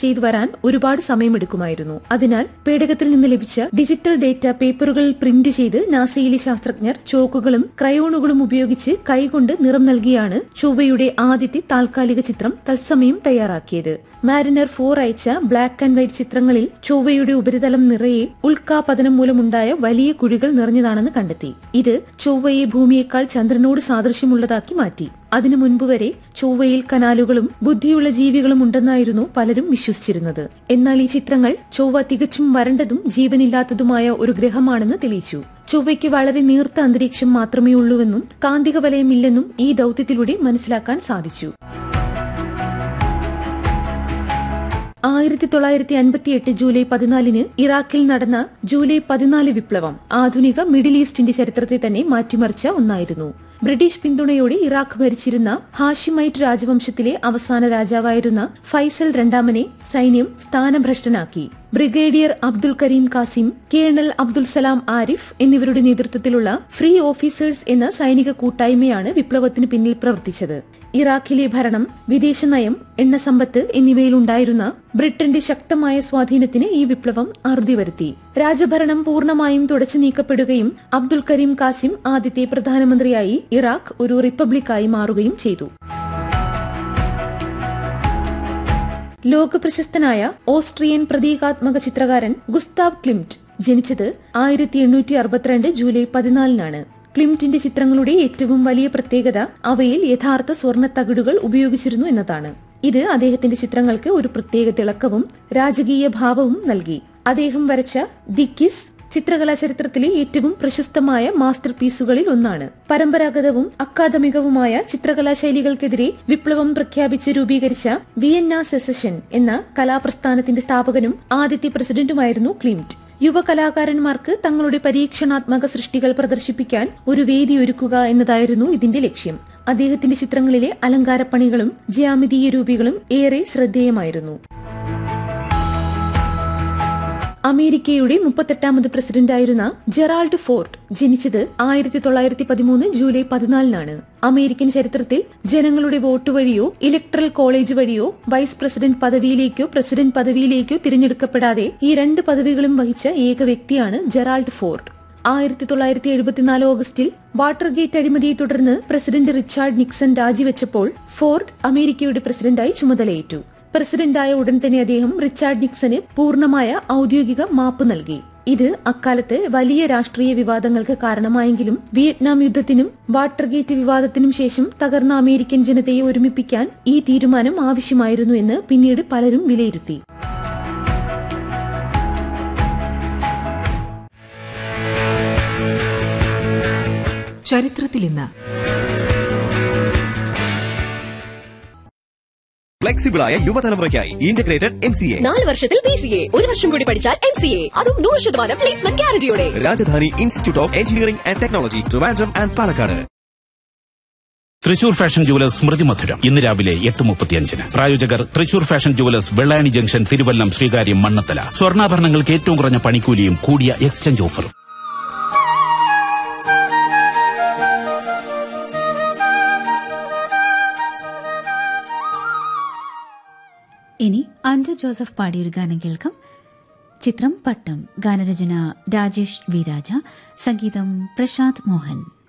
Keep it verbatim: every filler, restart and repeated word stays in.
ചെയ്തു വരാൻ ഒരുപാട് സമയമെടുക്കുമായിരുന്നു. അതിനാൽ പേടകത്തിൽ നിന്ന് ലഭിച്ച ഡിജിറ്റൽ ഡേറ്റ പേപ്പറുകളിൽ പ്രിന്റ് ചെയ്ത് നാസയിലെ ശാസ്ത്രജ്ഞർ ചോക്കുകളും ക്രയോണുകളും ഉപയോഗിച്ച് കൈകൊണ്ട് നിറം നൽകിയാണ് ചൊവ്വയുടെ ആദ്യത്തെ താൽക്കാലിക ചിത്രം തത്സമയം തയ്യാറാക്കിയത്. മാരിനർ ഫോർ അയച്ച ബ്ലാക്ക് ആൻഡ് വൈറ്റ് ചിത്രങ്ങളിൽ ചൊവ്വയുടെ ഉപരിതലം നിറയെ ഉൽക്കാപതനം മൂലമുണ്ടായ വലിയ കുഴികൾ നിറഞ്ഞതാണെന്ന് കണ്ടെത്തി. ഇത് ചൊവ്വയെ ഭൂമിയേക്കാൾ ചന്ദ്രനോട് സാദൃശ്യമുള്ളതാക്കി മാറ്റി. അതിനു മുൻപ് വരെ ചൊവ്വയിൽ കനാലുകളും ബുദ്ധിയുള്ള ജീവികളും ഉണ്ടെന്നായിരുന്നു പലരും വിശ്വസിച്ചിരുന്നത്. എന്നാൽ ഈ ചിത്രങ്ങൾ ചൊവ്വ തികച്ചും വരണ്ടതും ജീവനില്ലാത്തതുമായ ഒരു ഗ്രഹമാണെന്ന് തെളിയിച്ചു. ചൊവ്വയ്ക്ക് വളരെ നീർത്ത അന്തരീക്ഷം മാത്രമേ ഉള്ളൂവെന്നും കാന്തിക വലയമില്ലെന്നും ഈ ദൌത്യത്തിലൂടെ മനസ്സിലാക്കാൻ സാധിച്ചു. ആയിരത്തി തൊള്ളായിരത്തി അൻപത്തി എട്ട് ജൂലൈ പതിനാലിന് ഇറാഖിൽ നടന്ന ജൂലൈ പതിനാല് വിപ്ലവം ആധുനിക മിഡിൽ ഈസ്റ്റിന്റെ ചരിത്രത്തെ തന്നെ മാറ്റിമറിച്ച ഒന്നായിരുന്നു. ബ്രിട്ടീഷ് പിന്തുണയോടെ ഇറാഖ് ഭരിച്ചിരുന്ന ഹാഷിമൈറ്റ് രാജവംശത്തിലെ അവസാന രാജാവായിരുന്ന ഫൈസൽ രണ്ടാമനെ സൈന്യം സ്ഥാനഭ്രഷ്ടനാക്കി. ബ്രിഗേഡിയർ അബ്ദുൽ കരീം കാസിം, കേണൽ അബ്ദുൽ സലാം ആരിഫ് എന്നിവരുടെ നേതൃത്വത്തിലുള്ള ഫ്രീ ഓഫീസേഴ്സ് എന്ന സൈനിക കൂട്ടായ്മയാണ് വിപ്ലവത്തിന് പിന്നിൽ പ്രവർത്തിച്ചത്. ഇറാഖിലെ ഭരണം, വിദേശനയം, എണ്ണസമ്പത്ത് എന്നിവയിലുണ്ടായിരുന്ന ബ്രിട്ടന്റെ ശക്തമായ സ്വാധീനത്തിന് ഈ വിപ്ലവം അറുതി വരുത്തി. രാജഭരണം പൂർണ്ണമായും തുടച്ചു നീക്കപ്പെടുകയും അബ്ദുൽ കരീം കാസിം ആദ്യത്തെ പ്രധാനമന്ത്രിയായി ഇറാഖ് ഒരു റിപ്പബ്ലിക്കായി മാറുകയും ചെയ്തു. ലോകപ്രശസ്തനായ ഓസ്ട്രിയൻ പ്രതീകാത്മക ചിത്രകാരൻ ഗുസ്താവ് ക്ലിംറ്റ് ജനിച്ചത് ആയിരത്തി എണ്ണൂറ്റി അറുപത്തിരണ്ട് ജൂലൈ പതിനാലിനാണ്. ക്ലിംറ്റിന്റെ ചിത്രങ്ങളുടെ ഏറ്റവും വലിയ പ്രത്യേകത അവയിൽ യഥാർത്ഥ സ്വർണ്ണ തകിടുകൾ ഉപയോഗിച്ചിരുന്നു എന്നതാണ്. ഇത് അദ്ദേഹത്തിന്റെ ചിത്രങ്ങൾക്ക് ഒരു പ്രത്യേക തിളക്കവും രാജകീയ ഭാവവും നൽകി. അദ്ദേഹം വരച്ച ദി കിസ് ചിത്രകലാ ചരിത്രത്തിലെ ഏറ്റവും പ്രശസ്തമായ മാസ്റ്റർ പീസുകളിൽ ഒന്നാണ്. പരമ്പരാഗതവും അക്കാദമികവുമായ ചിത്രകലാ ശൈലികൾക്കെതിരെ വിപ്ലവം പ്രഖ്യാപിച്ച് രൂപീകരിച്ച വിയന്ന സെസഷൻ എന്ന കലാപ്രസ്ഥാനത്തിന്റെ സ്ഥാപകനും ആദ്യത്തെ പ്രസിഡന്റുമായിരുന്നു ക്ലിംറ്റ്. യുവ കലാകാരന്മാർക്ക് തങ്ങളുടെ പരീക്ഷണാത്മക സൃഷ്ടികൾ പ്രദർശിപ്പിക്കാൻ ഒരു വേദി ഒരുക്കുക എന്നതായിരുന്നു ഇതിന്റെ ലക്ഷ്യം. അദ്ദേഹത്തിന്റെ ചിത്രങ്ങളിലെ അലങ്കാരപ്പണികളും ജ്യാമിതീയ രൂപികളും ഏറെ ശ്രദ്ധേയമായിരുന്നു. അമേരിക്കയുടെ മുപ്പത്തെട്ടാമത് പ്രസിഡന്റായിരുന്ന ജെറാൾഡ് ഫോർഡ് ജനിച്ചത് ആയിരത്തി തൊള്ളായിരത്തി പതിമൂന്ന് ജൂലൈ പതിനാലിനാണ്. അമേരിക്കൻ ചരിത്രത്തിൽ ജനങ്ങളുടെ വോട്ട് വഴിയോ ഇലക്ട്രൽ കോളേജ് വഴിയോ വൈസ് പ്രസിഡന്റ് പദവിയിലേക്കോ പ്രസിഡന്റ് പദവിയിലേക്കോ തിരഞ്ഞെടുക്കപ്പെടാതെ ഈ രണ്ട് പദവികളും വഹിച്ച ഏക വ്യക്തിയാണ് ജെറാൾഡ് ഫോർഡ്. ആയിരത്തി തൊള്ളായിരത്തി എഴുപത്തിനാല് ഓഗസ്റ്റിൽ വാട്ടർഗേറ്റ് അഴിമതിയെ തുടർന്ന് പ്രസിഡന്റ് റിച്ചാർഡ് നിക്സൺ രാജിവെച്ചപ്പോൾ ഫോർഡ് അമേരിക്കയുടെ പ്രസിഡന്റായി ചുമതലയേറ്റു. പ്രസിഡന്റായ ഉടൻ തന്നെ അദ്ദേഹം റിച്ചാർഡ് നിക്സന് പൂർണ്ണമായ ഔദ്യോഗിക മാപ്പ് നൽകി. ഇത് അക്കാലത്ത് വലിയ രാഷ്ട്രീയ വിവാദങ്ങൾക്ക് കാരണമായെങ്കിലും വിയറ്റ്നാം യുദ്ധത്തിനും വാട്ടർഗേറ്റ് വിവാദത്തിനും ശേഷം തകർന്ന അമേരിക്കൻ ജനതയെ ഒരുമിപ്പിക്കാൻ ഈ തീരുമാനം ആവശ്യമായിരുന്നു എന്ന് പിന്നീട് പലരും വിലയിരുത്തി. ചരിത്രത്തിൽ ഇന്ന് ഫ്ലെക്സിബിളായ യുവതലമുറയ്ക്കായി ഇന്റഗ്രേറ്റഡ് എം സി എ നാല് വർഷത്തിൽ ബി സി എ, ഒരു വർഷം കൂടി പഠിച്ചാൽ എം സി എ, അതും നൂറ് ശതമാനം placement ഗ്യാരണ്ടിയോടെ. Rajdhani institute of engineering and technology, Trivandrum and Palakkad. Thrissur fashion jewellers സ്മൃതി മധുരം ഇന്ന് രാവിലെ എട്ട് മുപ്പത്തിയഞ്ചിന്. പ്രായോജകർ Thrissur fashion jewellers, Vellayani junction, Thiruvallam, Sreekaryam, Mannathala. സ്വർണ്ണാഭരണങ്ങൾക്ക് ഏറ്റവും കുറഞ്ഞ പണിക്കൂലിയും കൂടിയ എക്സ്ചേഞ്ച് ഓഫറും. ഇനി അഞ്ജു ജോസഫ് പാടിയൊരു ഗാനം കേൾക്കാം. ചിത്രം പട്ടം. ഗാനരചന രാജേഷ് വി രാജ, സംഗീതം പ്രശാന്ത് മോഹൻ.